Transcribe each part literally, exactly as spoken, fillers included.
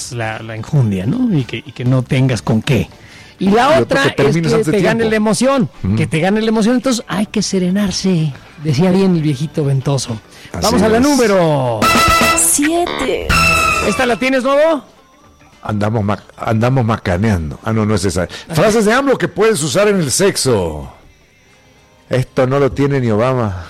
tengas la, la enjundia, ¿no? Y que, y que no tengas con qué. Y la y otra que es que te tiempo. gane la emoción, mm. que te gane la emoción, entonces hay que serenarse, decía bien el viejito ventoso. Así Vamos a la es. número siete. ¿Esta la tienes, Lobo? Andamos, ma- andamos macaneando. Ah, no, no es esa. Frases de AMLO que puedes usar en el sexo. Esto no lo tiene ni Obama.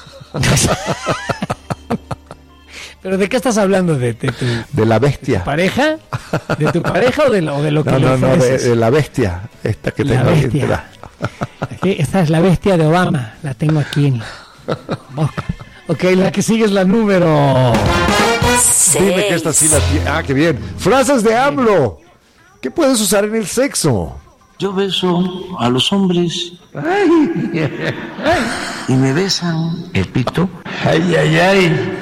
¿Pero de qué estás hablando? ¿De, de, tu, de la bestia. ¿De tu pareja? ¿De tu pareja o de lo, o de lo que no, le no, ofreces? No, de, de la bestia. Esta que la tengo bestia. Aquí, esta es la bestia de Obama. La tengo aquí en la boca. Ok, la que sigue es la número... Seis. Dime que esta sí la tiene. Ah, qué bien. Frases de AMLO. ¿Qué puedes usar en el sexo? Yo beso a los hombres ay, ay, y me besan el pito. Ay, ay, ay.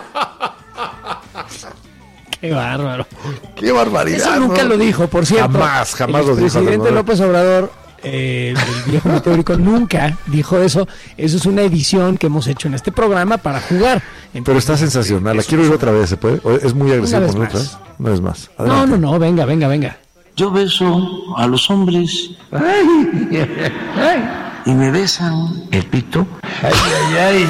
Qué bárbaro. Qué barbaridad. Eso nunca ¿no? lo dijo, por cierto. Jamás, jamás el lo dijo. El presidente López Obrador, eh, el viejo meteórico, nunca dijo eso. Eso es una edición que hemos hecho en este programa para jugar. Entonces, pero está sensacional. La quiero ir otra vez, ¿se puede? Es muy agresivo. Una vez otra más. Una vez más. Adelante. No, no, no. Venga, venga, venga. Yo beso a los hombres ay, ay, y me besan el pito. Ay, ay, ay.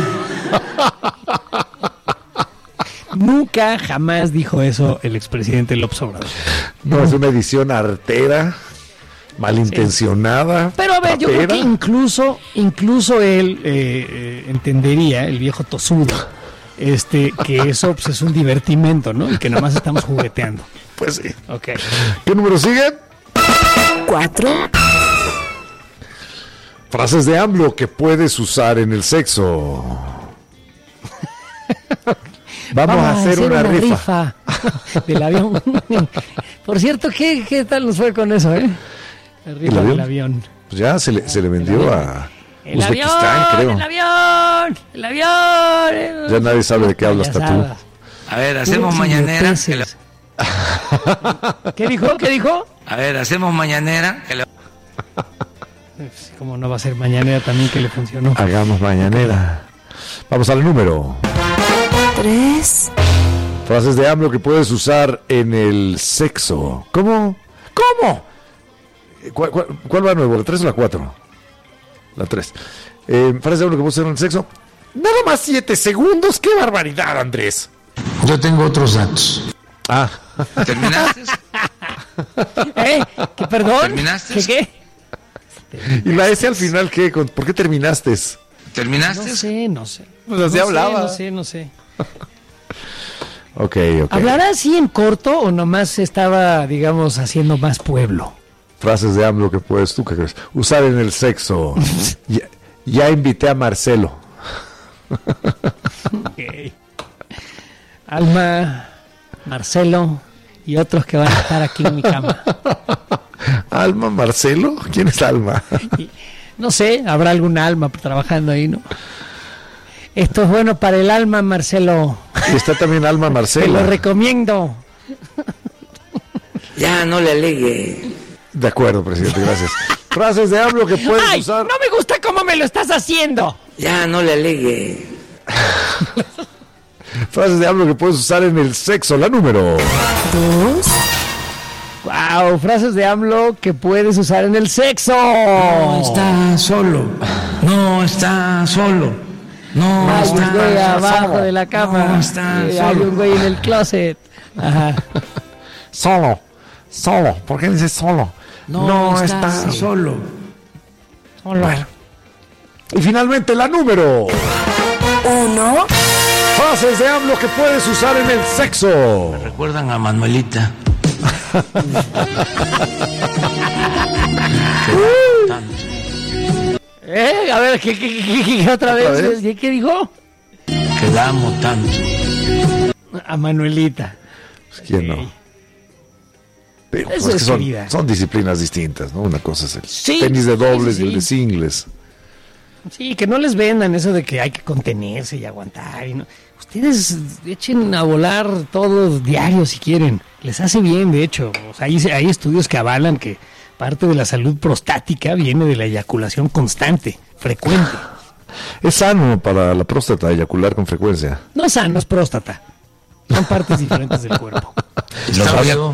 Nunca, jamás dijo eso el expresidente López Obrador. No, es una edición artera, malintencionada. Sí. Pero a ver, papera. Yo creo que incluso, incluso él eh, eh, entendería, el viejo tosudo, este, que eso pues, es un divertimento, ¿no? Y que nada más estamos jugueteando. Pues sí. Ok. ¿Qué número sigue? Cuatro. Frases de AMLO que puedes usar en el sexo. Vamos, Vamos a hacer, hacer una, una rifa. rifa del avión. Por cierto, ¿qué, ¿qué tal nos fue con eso, eh? La rifa del avión. Pues ya se le, se le vendió a el Uzbekistán, avión, creo. El avión, el avión. El... Ya nadie sabe de qué hablas hasta tú. A ver, hacemos mañanera. Que la... ¿Qué dijo? ¿Qué dijo? A ver, hacemos mañanera. Que la... ¿Cómo no va a ser mañanera también que le funcionó? Hagamos mañanera. Vamos al número. Tres. Frases de AMLO que puedes usar en el sexo. ¿Cómo? ¿Cómo? ¿Cuál, cuál, cuál va de nuevo? ¿La tres o la cuatro? La tres. Eh, frases de AMLO que puedes usar en el sexo. Nada más siete segundos. ¡Qué barbaridad, Andrés! Yo tengo otros datos. Ah. ¿Terminaste? ¿Eh? ¿Qué, perdón? ¿Terminaste? ¿Qué qué? ¿Y la S al final qué? ¿Por qué terminaste? ¿Terminaste? No sé, no sé. Pues así no hablaba. Sé, no sé, no sé. Ok, ok. ¿Hablará así en corto o nomás estaba, digamos, haciendo más pueblo? Frases de AMLO que puedes, ¿tú qué crees? Usar en el sexo. ya, ya invité a Marcelo. Okay. Alma, Marcelo y otros que van a estar aquí en mi cama. ¿Alma, Marcelo? ¿Quién es Alma? Y, no sé, habrá algún alma trabajando ahí, ¿no? Esto es bueno para el alma, Marcelo. Y está también Alma Marcelo. Te lo recomiendo. Ya, no le alegue. De acuerdo, presidente, gracias. Frases de AMLO que puedes Ay, usar. No me gusta cómo me lo estás haciendo. Ya, no le alegue. Frases de AMLO que puedes usar en el sexo. La número Dos. Wow, frases de AMLO que puedes usar en el sexo. No está solo. No está solo. No hay está un güey abajo solo. de la cama. No está eh, solo. Hay un güey en el closet. Ajá. Solo. Solo. ¿Por qué dices solo? No, no está, está solo. Solo. Bueno. Y finalmente la número Uno. Frases de AMLO que puedes usar en el sexo. Me recuerdan a Manuelita. ¿Eh? A ver, ¿qué, qué, qué, qué otra vez? ¿Otra vez? ¿Qué, ¿Qué dijo? Que la amo tanto. A Manuelita. Pues, ¿quién no? Pero, Eso pues, es que son, querida. son disciplinas distintas, ¿no? Una cosa es el Sí, tenis de dobles sí, sí, y el de sí. singles. Sí, que no les vendan eso de que hay que contenerse y aguantar. Y no. Ustedes echen a volar todo diario si quieren. Les hace bien, de hecho. O sea, hay, hay estudios que avalan que parte de la salud prostática viene de la eyaculación constante, frecuente. Es sano para la próstata eyacular con frecuencia. No es sano, es próstata. Son partes diferentes del cuerpo. Estaba yo